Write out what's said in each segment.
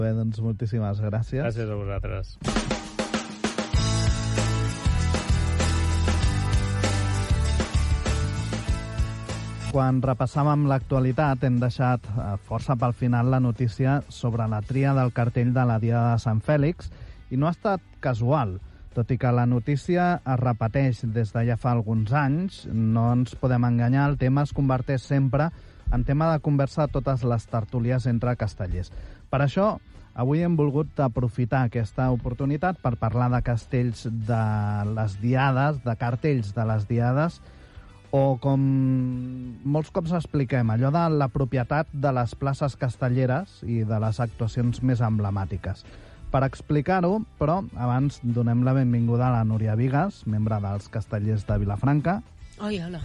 Bé, doncs moltíssimes gràcies. Gràcies a vosaltres. Quan repassàvem l'actualitat hem deixat força pel final la notícia sobre la tria del cartell de la Diada de Sant Fèlix i no ha estat casual. Tot i que la notícia es repeteix des de ja fa alguns anys, no ens podem enganyar, el tema es converteix sempre en tema de conversa a totes les tertúlies entre castellers. Per això, avui hem volgut aprofitar aquesta oportunitat per parlar de castells de les diades, de cartells de les diades, o com molts cops expliquem, allò de la propietat de les places castelleres i de les actuacions més emblemàtiques. Per explicar-ho, però, abans donem la benvinguda a la Núria Vigues, membre dels Castellers de Vilafranca. Ai, hola.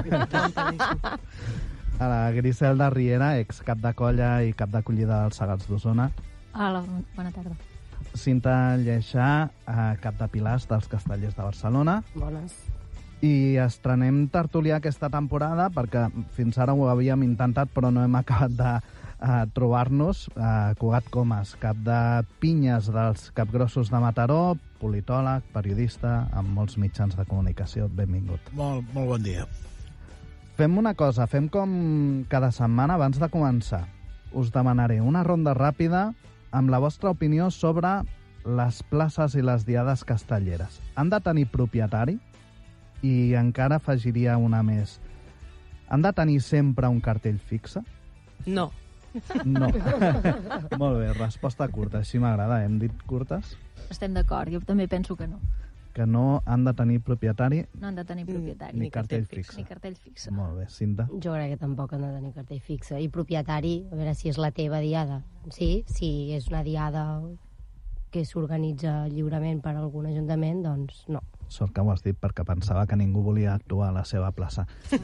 A la Griselda Riera, ex-cap de colla i cap d'acollida dels Segats d'Osona. Hola, bona tarda. Cinta Lleixà, cap de pilars dels Castellers de Barcelona. Bones. I estrenem tertúlia aquesta temporada perquè fins ara ho havíem intentat però no hem acabat de trobar-nos. Cugat Comas, cap de pinyes dels Capgrossos de Mataró, politòleg, periodista, amb molts mitjans de comunicació. Benvingut. Molt bon dia. Fem una cosa, fem com cada setmana abans de començar. Us demanaré una ronda ràpida amb la vostra opinió sobre les places i les diades castelleres. Han de tenir propietari? I encara afegiria una més. Han de tenir sempre un cartell fixe? No. No. Molt bé, resposta curta. Així m'agrada. Hem dit curtes? Estem d'acord, jo també penso que no. Que no han de tenir propietari? No han de tenir propietari. Ni cartell fixe. Ni cartell fixe. Molt bé, Cinta. Jo crec que tampoc han de tenir cartell fixe. I propietari, a veure si és la teva diada. Sí, si és una diada que s'organitza lliurement per algun ajuntament, doncs no. Sort que ho has dit perquè pensava que ningú volia actuar a la seva plaça.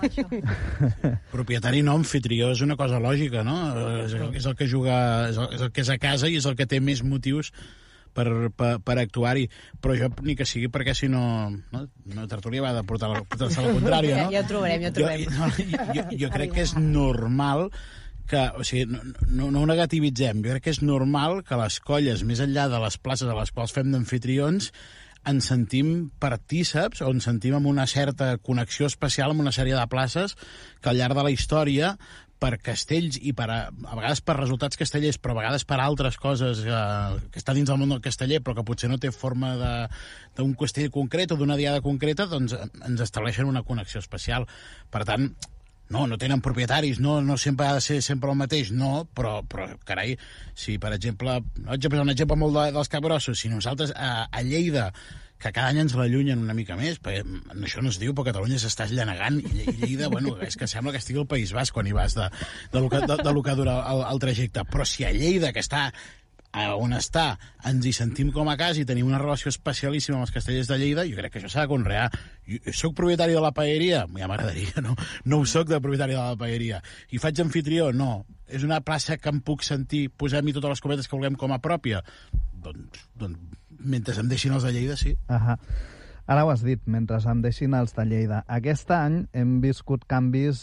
Propietari no, anfitrió és una cosa lògica, no? És el que juga, és el que és a casa i és el que té més motius per actuar-hi. Però jo ni que sigui perquè si no tertúlia va de portar-se la contrària, no? Ja ho trobarem. Jo crec que és normal que, o sigui, no ho negativitzem. Jo crec que és normal que les colles, més enllà de les places a les quals fem d'anfitrions, ens sentim partíceps o ens sentim amb una certa connexió especial amb una sèrie de places que al llarg de la història, per castells i a vegades per resultats castellers, però a vegades per altres coses que està dins del món del casteller però que potser no té forma d'un castell concret o d'una diada concreta, doncs ens estableixen una connexió especial. Per tant, no tenen propietaris, no sempre ha de ser sempre el mateix, no, però carai, si per exemple, vaig a posar un exemple molt dels Capgrossos, si nosaltres a Lleida, que cada any ens l'allunyen una mica més, perquè això no es diu, però Catalunya s'està llanegant, i Lleida, bueno, és que sembla que estigui al País Basc quan hi vas de lo que dura el trajecte, però si a Lleida, que està on està, ens hi sentim com a casa i tenim una relació especialíssima amb els castellers de Lleida, jo crec que això s'ha de conrear. Jo soc propietari de la paelleria? Ja m'agradaria, no ho soc de propietari de la paelleria. I faig anfitrió? No. És una plaça que em puc sentir, posem-hi totes les cometes que vulguem com a pròpia? Doncs mentre em deixin els de Lleida, sí. Ara ho has dit, mentre em deixin els de Lleida. Aquest any hem viscut canvis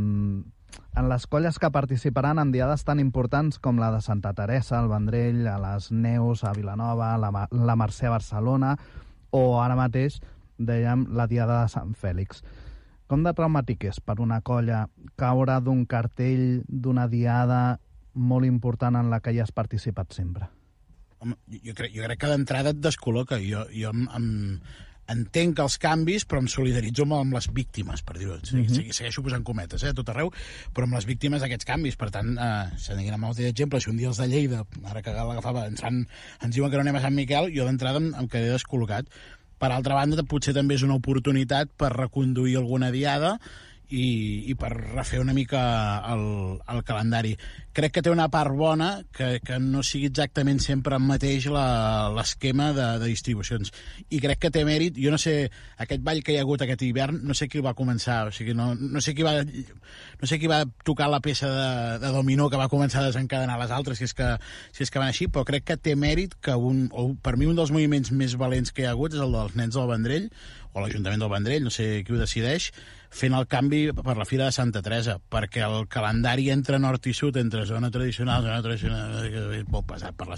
en les colles que participaran en diades tan importants com la de Santa Teresa, el Vendrell, a les Neus, a Vilanova, la Mercè a Barcelona, o ara mateix, dèiem, la diada de Sant Fèlix. Com de traumàtic és per una colla caure d'un cartell d'una diada molt important en la que hi has participat sempre? Home, jo crec que d'entrada et descol·loca. Jo entenc els canvis, però em solidaritzo amb les víctimes, per dir-ho. Segueixo posant cometes, a tot arreu, però amb les víctimes d'aquests canvis. Per tant, si tinguin amb els exemples, si un dia els de Lleida, ara que l'agafava, ens diuen que no anem a Sant Miquel, jo d'entrada em quedé descol·locat. Per altra banda, potser també és una oportunitat per reconduir alguna diada i per refer una mica el calendari. Crec que té una part bona que no sigui exactament sempre el mateix l'esquema de distribucions. I crec que té mèrit. Jo no sé, aquest ball que hi ha hagut aquest hivern, no sé qui el va començar, o sigui, no sé qui va tocar la peça de dominó que va començar a desencadenar les altres, si és que van així, però crec que té mèrit que per mi un dels moviments més valents que hi ha hagut és el dels nens del Vendrell, o l'Ajuntament del Vendrell, no sé qui ho decideix, fent el canvi per la Fira de Santa Teresa, perquè el calendari entre nord i sud, entre zona tradicional, és molt pesat per la